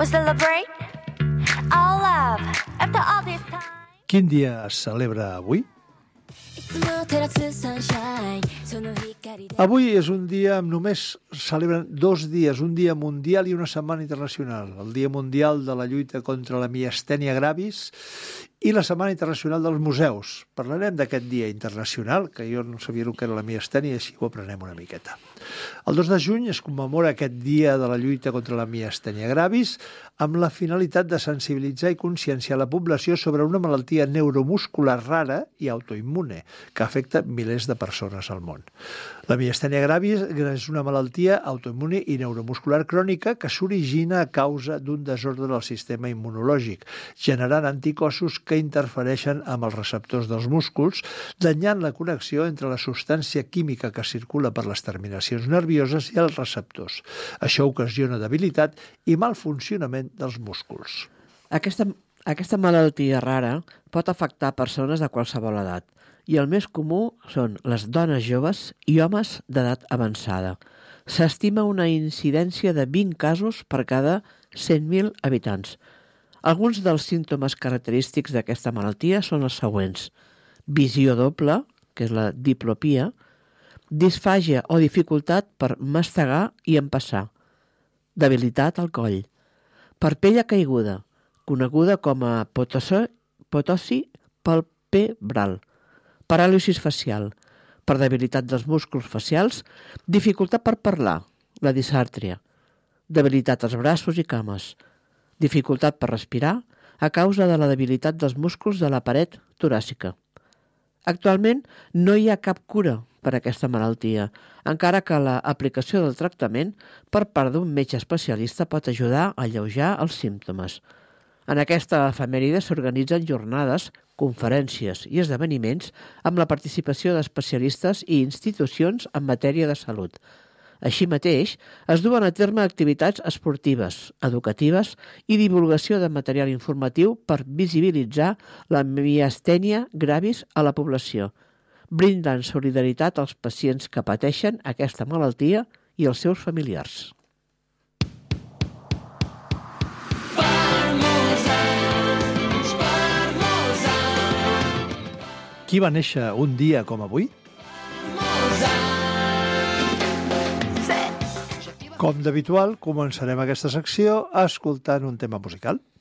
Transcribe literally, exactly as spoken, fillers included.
Quin dia es celebra avui? Avui és un dia amb només celebren dos dies, un dia mundial i una setmana internacional. El Dia Mundial de la Lluita contra la Miastènia Gravis i la Setmana Internacional dels Museus. Parlarem d'aquest dia internacional, que jo no sabia el que era la miastènia, així ho aprenem una miqueta. El dos de juny es commemora aquest dia de la lluita contra la miastènia gravis amb la finalitat de sensibilitzar i conscienciar la població sobre una malaltia neuromuscular rara i autoimmune que afecta milers de persones al món. La miastènia gravis és una malaltia autoimmune i neuromuscular crònica que s'origina a causa d'un desordre del sistema immunològic, generant anticossos que interfereixen amb els receptors dels músculs, danyant la connexió entre la substància química que circula per les terminacions nervioses i els receptors. Això ocasiona debilitat i mal funcionament dels músculs. Aquesta, aquesta malaltia rara pot afectar persones de qualsevol edat i el més comú són les dones joves i homes d'edat avançada. S'estima una incidència de vint casos per cada cent mil habitants. Alguns dels símptomes característics d'aquesta malaltia són els següents: visió doble, que és la diplopia, disfàgia o dificultat per mastegar i empassar, debilitat al coll, parpella caiguda, coneguda com a potosi palpebral, paràlisi facial, per debilitat dels músculs facials, dificultat per parlar, la disàrtria, debilitat als braços i cames, dificultat per respirar a causa de la debilitat dels músculs de la paret toràcica. Actualment no hi ha cap cura per a aquesta malaltia, encara que l'aplicació del tractament per part d'un metge especialista pot ajudar a alleujar els símptomes. En aquesta efemèride s'organitzen jornades, conferències i esdeveniments amb la participació d'especialistes i institucions en matèria de salut. Així mateix, es duen a terme activitats esportives, educatives i divulgació de material informatiu per visibilitzar la miastènia gravis a la població, brindant solidaritat als pacients que pateixen aquesta malaltia i els seus familiars. Qui va néixer un dia com avui? Com d'habitual, començarem aquesta secció escoltant un tema musical.